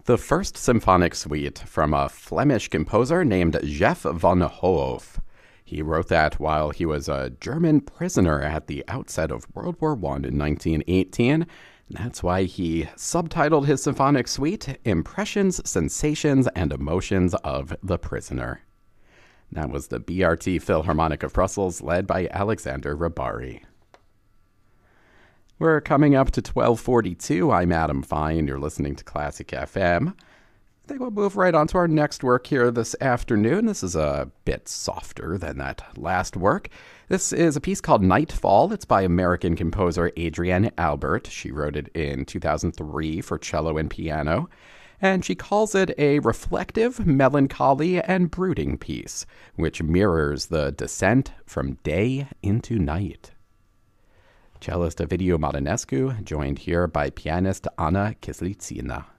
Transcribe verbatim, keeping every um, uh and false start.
The first symphonic suite from a Flemish composer named Jeff van Hoof. He wrote that while he was a German prisoner at the outset of World War One in nineteen eighteen. That's why he subtitled his symphonic suite, Impressions, Sensations, and Emotions of the Prisoner. That was the B R T Philharmonic of Brussels, led by Alexander Rybary. We're coming up to twelve forty-two. I'm Adam Fine. You're listening to Classic F M. I think we'll move right on to our next work here this afternoon. This is a bit softer than that last work. This is a piece called Nightfall. It's by American composer Adrienne Albert. She wrote it in two thousand three for cello and piano. And she calls it a reflective, melancholy, and brooding piece, which mirrors the descent from day into night. Cellist Ovidiu Marinescu, joined here by pianist Anna Kislitsina.